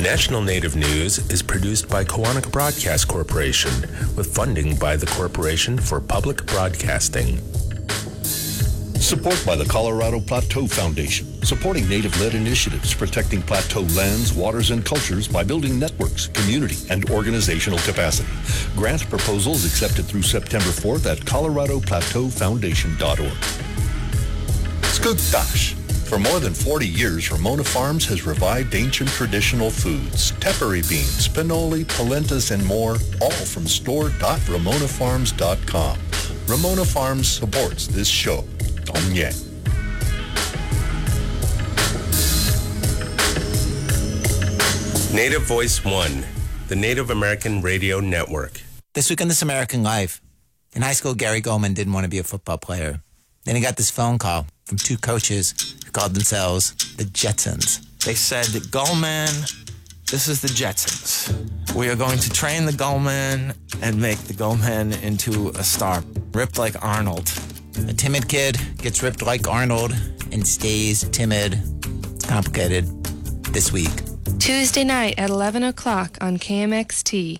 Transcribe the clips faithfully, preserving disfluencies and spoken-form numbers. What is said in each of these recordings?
National Native News is produced by Koahnic Broadcast Corporation with funding by the Corporation for Public Broadcasting. Support by the Colorado Plateau Foundation, supporting Native-led initiatives, protecting plateau lands, waters, and cultures by building networks, community, and organizational capacity. Grant proposals accepted through September fourth at colorado plateau foundation dot org. Skugtash. For more than forty years, Ramona Farms has revived ancient traditional foods, tepary beans, pinoli, polentas, and more, all from store dot ramona farms dot com. Ramona Farms supports this show. Tom-ye. Native Voice One, the Native American Radio Network. This week on This American Life, in high school, Gary Goldman didn't want to be a football player. Then he got this phone call from two coaches who called themselves the Jetsons. They said, Goldman, this is the Jetsons. We are going to train the Goldman and make the Goldman into a star, ripped like Arnold. A timid kid gets ripped like Arnold and stays timid. It's complicated. This week. Tuesday night at eleven o'clock on K M X T.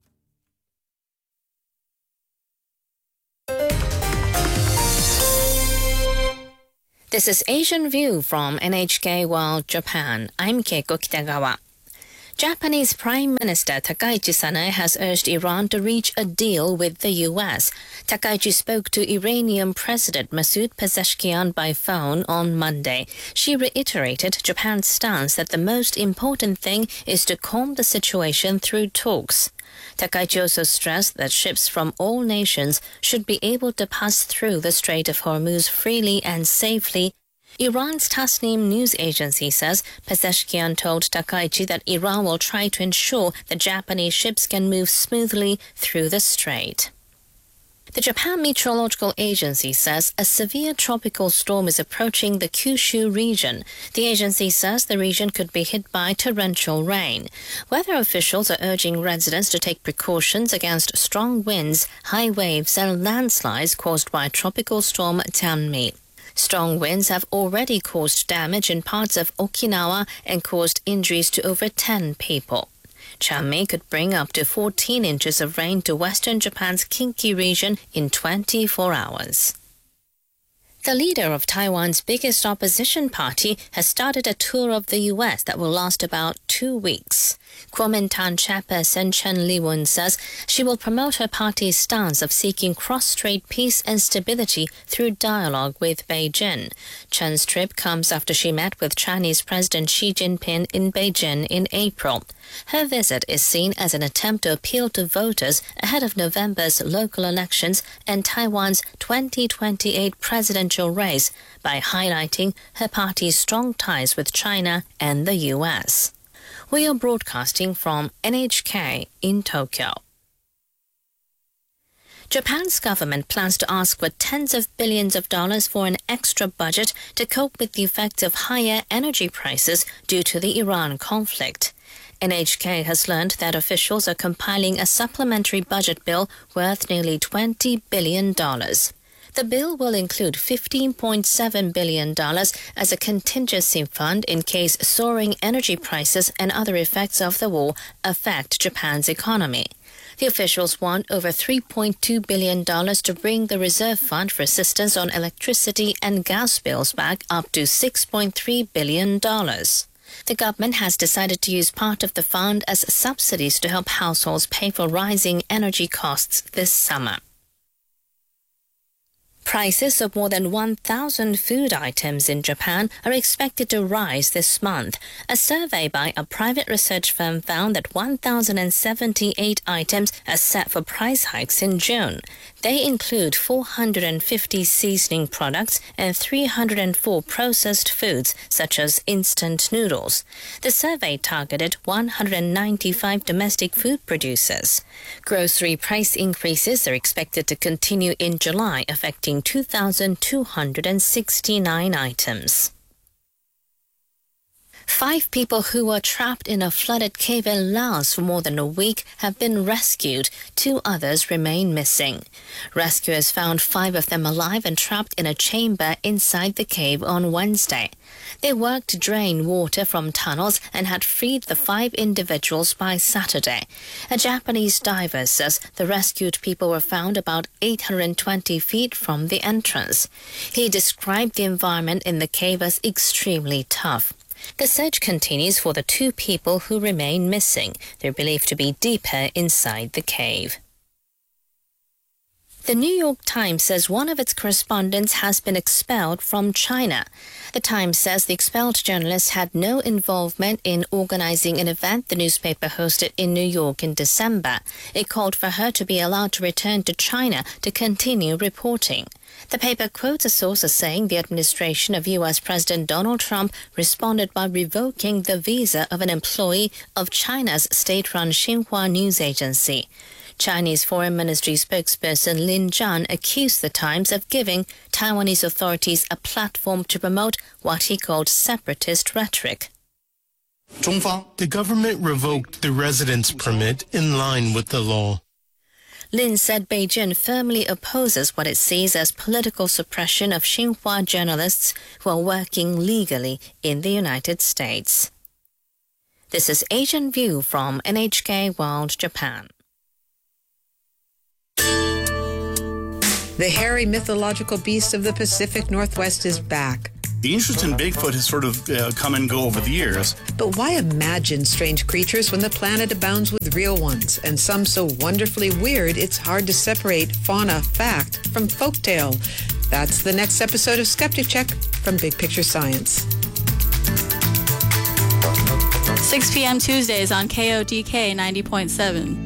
This is Asian View from N H K World Japan. I'm Keiko Kitagawa. Japanese Prime Minister Takaichi Sanae has urged Iran to reach a deal with the U S. Takaichi spoke to Iranian President Masoud Pezeshkian by phone on Monday. She reiterated Japan's stance that the most important thing is to calm the situation through talks. Takaichi also stressed that ships from all nations should be able to pass through the Strait of Hormuz freely and safely. Iran's Tasnim news agency says Pezeshkian told Takaichi that Iran will try to ensure that Japanese ships can move smoothly through the strait. The Japan Meteorological Agency says a severe tropical storm is approaching the Kyushu region. The agency says the region could be hit by torrential rain. Weather officials are urging residents to take precautions against strong winds, high waves, and landslides caused by Tropical Storm Tanmi. Strong winds have already caused damage in parts of Okinawa and caused injuries to over ten people. Chanmi could bring up to fourteen inches of rain to western Japan's Kinki region in twenty-four hours. The leader of Taiwan's biggest opposition party has started a tour of the U S that will last about two weeks. Kuomintang chairperson Chen Li-won says she will promote her party's stance of seeking cross-strait peace and stability through dialogue with Beijing. Chen's trip comes after she met with Chinese President Xi Jinping in Beijing in April. Her visit is seen as an attempt to appeal to voters ahead of November's local elections and Taiwan's twenty twenty-eight presidential race by highlighting her party's strong ties with China and the U S. We are broadcasting from N H K in Tokyo. Japan's government plans to ask for tens of billions of dollars for an extra budget to cope with the effects of higher energy prices due to the Iran conflict. N H K has learned that officials are compiling a supplementary budget bill worth nearly twenty billion dollars. The bill will include fifteen point seven billion dollars as a contingency fund in case soaring energy prices and other effects of the war affect Japan's economy. The officials want over three point two billion dollars to bring the reserve fund for assistance on electricity and gas bills back up to six point three billion dollars. The government has decided to use part of the fund as subsidies to help households pay for rising energy costs this summer. Prices of more than one thousand food items in Japan are expected to rise this month. A survey by a private research firm found that one thousand seventy-eight items are set for price hikes in June. They include four hundred fifty seasoning products and three hundred four processed foods, such as instant noodles. The survey targeted one hundred ninety-five domestic food producers. Grocery price increases are expected to continue in July, affecting two thousand two hundred sixty-nine items. Five people who were trapped in a flooded cave in Laos for more than a week have been rescued. Two others remain missing. Rescuers found five of them alive and trapped in a chamber inside the cave on Wednesday. They worked to drain water from tunnels and had freed the five individuals by Saturday. A Japanese diver says the rescued people were found about eight hundred twenty feet from the entrance. He described the environment in the cave as extremely tough. The search continues for the two people who remain missing. They're believed to be deeper inside the cave. The New York Times says one of its correspondents has been expelled from China. The Times says the expelled journalist had no involvement in organizing an event the newspaper hosted in New York in December. It called for her to be allowed to return to China to continue reporting. The paper quotes a source as saying the administration of U S President Donald Trump responded by revoking the visa of an employee of China's state-run Xinhua news agency. Chinese Foreign Ministry spokesperson Lin Zhan accused the Times of giving Taiwanese authorities a platform to promote what he called separatist rhetoric. The government revoked the residence permit in line with the law. Lin said Beijing firmly opposes what it sees as political suppression of Xinhua journalists who are working legally in the United States. This is Asian View from N H K World Japan. The hairy mythological beast of the Pacific Northwest is back. The interest in Bigfoot has sort of uh, come and go over the years. But why imagine strange creatures when the planet abounds with real ones, and some so wonderfully weird it's hard to separate fauna fact from folktale? That's the next episode of Skeptic Check from Big Picture Science. six p.m. Tuesdays on K O D K ninety point seven.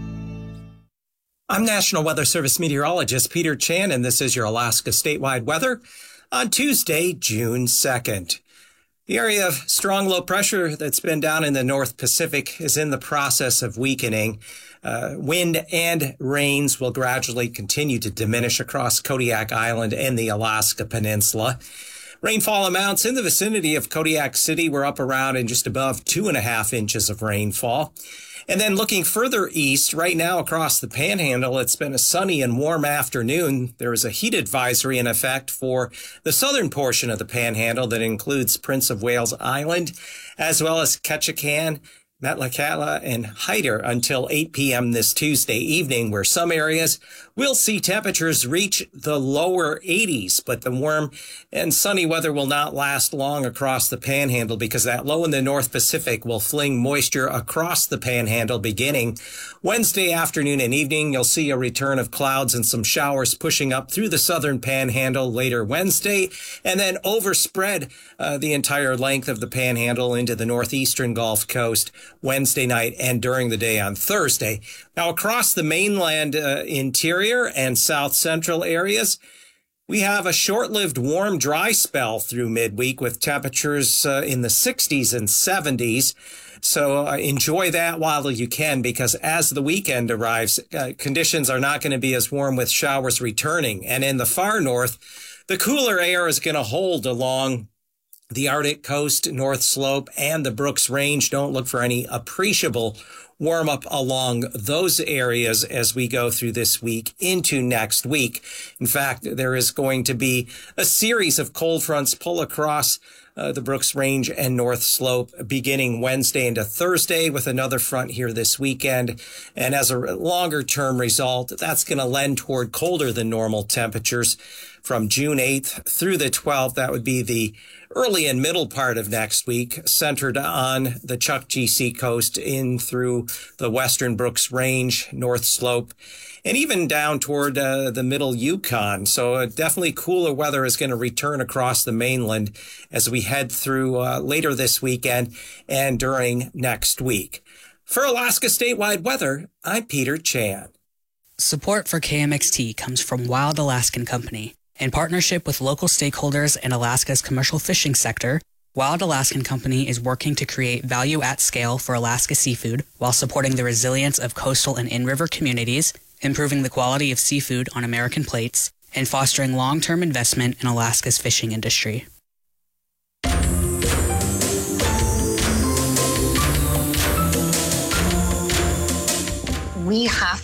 I'm National Weather Service meteorologist Peter Chan, and this is your Alaska statewide weather on Tuesday, June second. The area of strong low pressure that's been down in the North Pacific is in the process of weakening. Uh, wind and rains will gradually continue to diminish across Kodiak Island and the Alaska Peninsula. Rainfall amounts in the vicinity of Kodiak City were up around and just above two and a half inches of rainfall. And then looking further east, right now across the Panhandle, it's been a sunny and warm afternoon. There is a heat advisory in effect for the southern portion of the Panhandle that includes Prince of Wales Island, as well as Ketchikan, Metlakatla, and Hyder until eight p.m. this Tuesday evening, where some areas will see temperatures reach the lower eighties. But the warm and sunny weather will not last long across the Panhandle because that low in the North Pacific will fling moisture across the Panhandle beginning Wednesday afternoon and evening. You'll see a return of clouds and some showers pushing up through the southern Panhandle later Wednesday, and then overspread uh, the entire length of the Panhandle into the northeastern Gulf Coast Wednesday night and during the day on Thursday. Now, across the mainland uh, interior and south central areas, we have a short-lived warm, dry spell through midweek with temperatures uh, in the sixties and seventies. So uh, enjoy that while you can, because as the weekend arrives, uh, conditions are not going to be as warm with showers returning. And in the far north, the cooler air is going to hold along the Arctic coast, North Slope, and the Brooks Range. Don't look for any appreciable warm up along those areas as we go through this week into next week. In fact, there is going to be a series of cold fronts pull across uh, the Brooks Range and North Slope beginning Wednesday into Thursday, with another front here this weekend. And as a longer term result, that's going to lend toward colder than normal temperatures from June eighth through the twelfth. That would be the early and middle part of next week, centered on the Chukchi Sea coast in through the western Brooks Range, North Slope, and even down toward uh, the middle Yukon. So uh, definitely cooler weather is going to return across the mainland as we head through uh, later this weekend and during next week. For Alaska statewide weather, I'm Peter Chan. Support for K M X T comes from Wild Alaskan Company. In partnership with local stakeholders in Alaska's commercial fishing sector, Wild Alaskan Company is working to create value at scale for Alaska seafood while supporting the resilience of coastal and in-river communities, improving the quality of seafood on American plates, and fostering long-term investment in Alaska's fishing industry.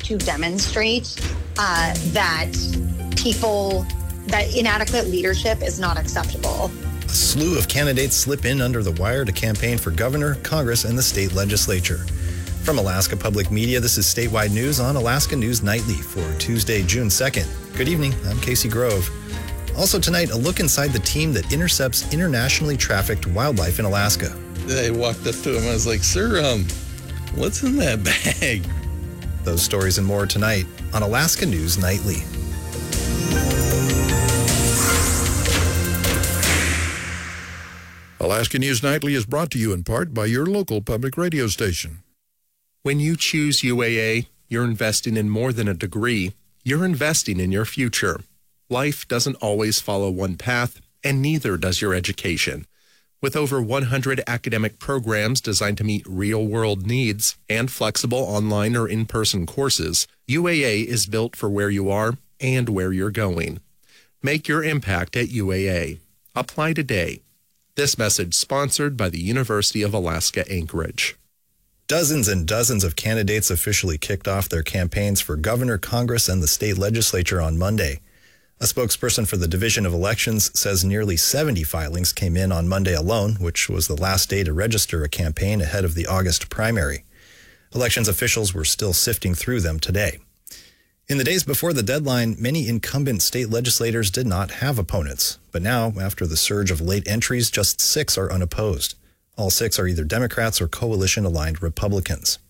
to demonstrate uh, that people, that inadequate leadership is not acceptable. A slew of candidates slip in under the wire to campaign for governor, Congress, and the state legislature. From Alaska Public Media, this is Statewide News on Alaska News Nightly for Tuesday, June second. Good evening, I'm Casey Grove. Also tonight, a look inside the team that intercepts internationally trafficked wildlife in Alaska. I walked up to him, I was like, sir, um, what's in that bag? Those stories and more tonight on Alaska News Nightly. Alaska News Nightly is brought to you in part by your local public radio station. When you choose U A A, you're investing in more than a degree. You're investing in your future. Life doesn't always follow one path, and neither does your education. With over one hundred academic programs designed to meet real-world needs and flexible online or in-person courses, U A A is built for where you are and where you're going. Make your impact at U A A. Apply today. This message sponsored by the University of Alaska Anchorage. Dozens and dozens of candidates officially kicked off their campaigns for governor, Congress, and the state legislature on Monday. A spokesperson for the Division of Elections says nearly seventy filings came in on Monday alone, which was the last day to register a campaign ahead of the August primary. Elections officials were still sifting through them today. In the days before the deadline, many incumbent state legislators did not have opponents. But now, after the surge of late entries, just six are unopposed. All six are either Democrats or coalition-aligned Republicans.